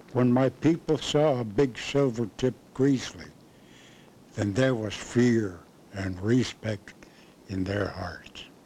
When my people saw a big silver-tipped grizzly, then there was fear and respect in their hearts.